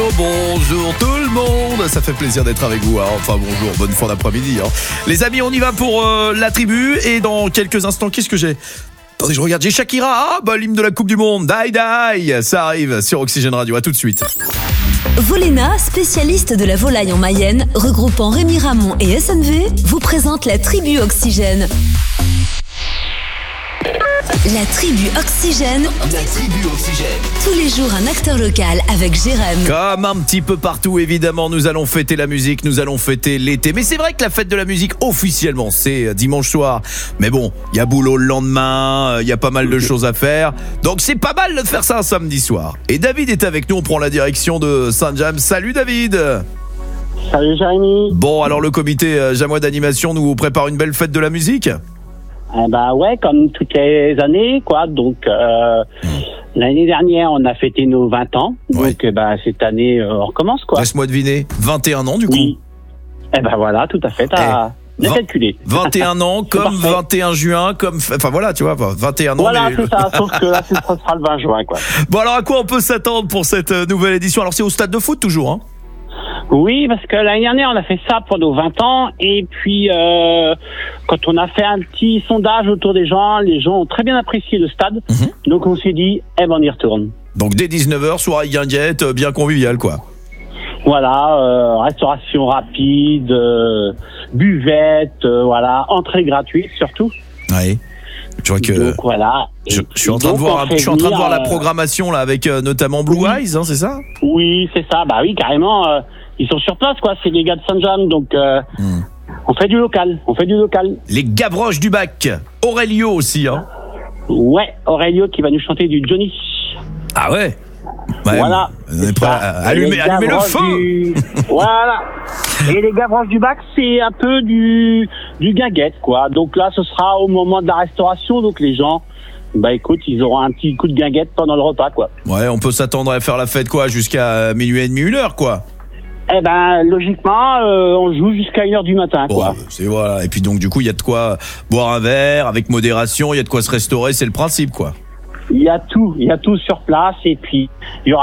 Bonjour tout le monde, ça fait plaisir d'être avec vous. Enfin bonjour, bonne fin d'après-midi. Les amis, on y va pour la tribu. Et dans quelques instants, qu'est-ce que j'ai ? Attendez, je regarde, j'ai Shakira, l'hymne de la Coupe du Monde. Die Die, ça arrive sur Oxygène Radio, à tout de suite. Volena, spécialiste de la volaille en Mayenne, regroupant Rémi Ramon et SNV, vous présente la tribu Oxygène. La tribu Oxygène. La tribu Oxygène. Tous les jours un acteur local avec Jérém. Comme un petit peu partout, évidemment, nous allons fêter la musique, nous allons fêter l'été. Mais c'est vrai que la fête de la musique, officiellement, c'est dimanche soir. Mais bon, il y a boulot le lendemain, il y a pas mal de choses à faire. Donc c'est pas mal de faire ça un samedi soir. Et David est avec nous, on prend la direction de Saint-James. Salut David. Salut Jérémy. Bon, alors le comité Jamois d'animation nous prépare une belle fête de la musique ? Bah ouais, comme toutes les années, quoi. Donc l'année dernière, on a fêté nos 20 ans. Ouais. Donc cette année, on recommence, quoi. Laisse-moi deviner, 21 ans du coup. Oui. Voilà, tout à fait. T'as bien calculé. 21 ans, comme 21 juin, comme... Enfin voilà, tu vois, 21 ans. Voilà, mais... c'est ça, sauf que là, ce sera le 20 juin, quoi. Bon, alors à quoi on peut s'attendre pour cette nouvelle édition ? Alors c'est au stade de foot toujours, hein ? Oui, parce que l'année dernière, on a fait ça pour nos 20 ans. Et puis, quand on a fait un petit sondage autour des gens, les gens ont très bien apprécié le stade. Donc, on s'est dit, on y retourne. Donc, dès 19h, soirée guinguette, bien conviviale, quoi. Voilà, restauration rapide, buvette, voilà, entrée gratuite, surtout. Oui. Je vois que... Donc, voilà. Je suis en train de voir la programmation, là, avec notamment Blue Eyes, hein, c'est ça ? Oui, c'est ça. Bah oui, carrément. Ils sont sur place, quoi. C'est les gars de Saint-James, donc on fait du local. Les Gavroches du Bac. Aurelio aussi, hein. Ouais, Aurelio qui va nous chanter du Johnny. Ah ouais. Voilà. On est prêt à allumer le feu. Voilà. Et les Gavroches du Bac, c'est un peu du guinguette, quoi. Donc là, ce sera au moment de la restauration, donc les gens... écoute, ils auront un petit coup de guinguette pendant le repas, quoi. Ouais, on peut s'attendre à faire la fête, quoi, jusqu'à minuit et demi, 1h, quoi. Logiquement, on joue jusqu'à 1h du matin, quoi. C'est voilà. Et puis donc, du coup, il y a de quoi boire un verre, avec modération, il y a de quoi se restaurer, c'est le principe, quoi. Il y a tout sur place, et puis, il y aura